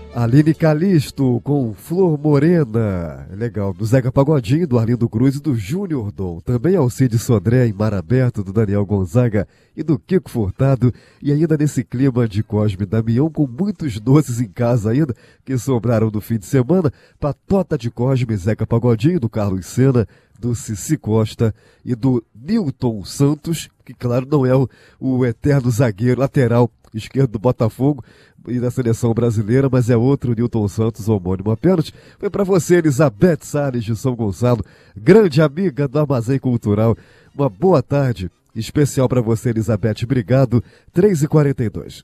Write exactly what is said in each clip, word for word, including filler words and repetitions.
Aline Calisto com Flor Morena. Legal. Do Zeca Pagodinho, do Arlindo Cruz e do Júnior Dom. Também Alcides Sodré em Mar Aberto, do Daniel Gonzaga e do Kiko Furtado. E ainda nesse clima de Cosme e Damião, com muitos doces em casa ainda, que sobraram do fim de semana. Patota de Cosme e Zeca Pagodinho, do Carlos Sena, do Cici Costa e do Nilton Santos, que claro não é o, o eterno zagueiro lateral esquerdo do Botafogo e da seleção brasileira, mas é outro Nilton Santos, homônimo apenas. Foi para você, Elizabeth Salles de São Gonçalo, grande amiga do Armazém Cultural. Uma boa tarde especial para você, Elizabeth. Obrigado. três e quarenta e dois.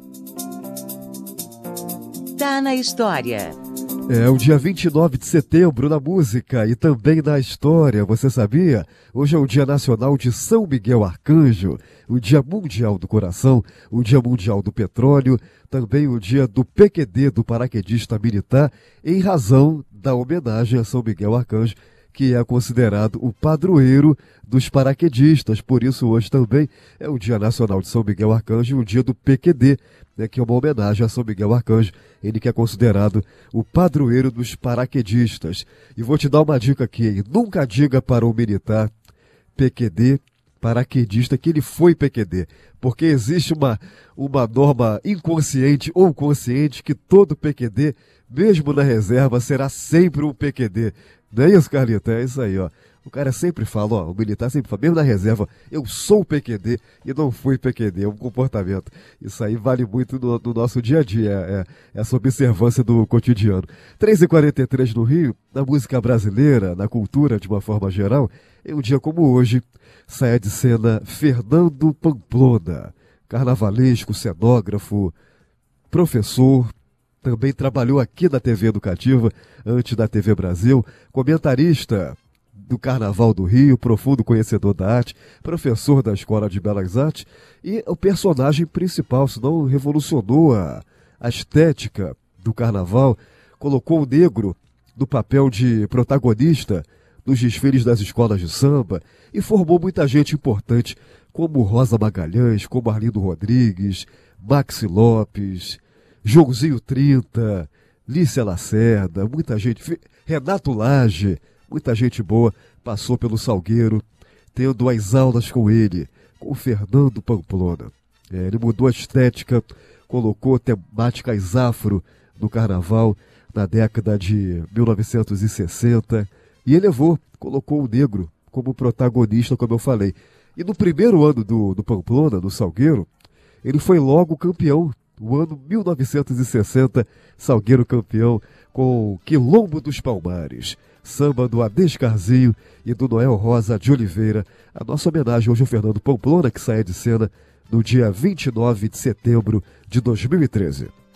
Tá na história. É o dia vinte e nove de setembro na música e também na história, você sabia? Hoje é o Dia Nacional de São Miguel Arcanjo, o Dia Mundial do Coração, o Dia Mundial do Petróleo, também o Dia do P Q D, do paraquedista militar, em razão da homenagem a São Miguel Arcanjo, que é considerado o padroeiro dos paraquedistas. Por isso hoje também é o Dia Nacional de São Miguel Arcanjo e o Dia do P Q D, né, que é uma homenagem a São Miguel Arcanjo, ele que é considerado o padroeiro dos paraquedistas. E vou te dar uma dica aqui, hein? Nunca diga para o militar P Q D, paraquedista, que ele foi P Q D, porque existe uma, uma norma inconsciente ou consciente que todo P Q D, mesmo na reserva, será sempre um P Q D. Não é isso, Carlito? É isso aí, ó. O cara sempre fala, ó, o militar sempre fala, mesmo na reserva, eu sou P Q D e não fui P Q D, é um comportamento. Isso aí vale muito no, no nosso dia a dia, é, é essa observância do cotidiano. três e quarenta e três no Rio, na música brasileira, na cultura de uma forma geral, em um dia como hoje, sai de cena Fernando Pamplona, carnavalesco, cenógrafo, professor, também trabalhou aqui na T V Educativa, antes da T V Brasil, comentarista do Carnaval do Rio, profundo conhecedor da arte, professor da Escola de Belas Artes e o personagem principal, senão revolucionou a, a estética do Carnaval, colocou o negro no papel de protagonista nos desfiles das escolas de samba e formou muita gente importante, como Rosa Magalhães, como Arlindo Rodrigues, Maxi Lopes, Joãozinho trinta, Lícia Lacerda, muita gente, Renato Lage, muita gente boa passou pelo Salgueiro, tendo as aulas com ele, com o Fernando Pamplona. É, ele mudou a estética, colocou temáticas afro no carnaval na década de mil novecentos e sessenta e elevou, colocou o negro como protagonista, como eu falei. E no primeiro ano do, do Pamplona, do Salgueiro, ele foi logo campeão. O ano mil novecentos e sessenta, Salgueiro campeão com Quilombo dos Palmares, samba do Adescarzinho e do Noel Rosa de Oliveira. A nossa homenagem hoje ao Fernando Pamplona, que sai de cena no dia vinte e nove de setembro de dois mil e treze.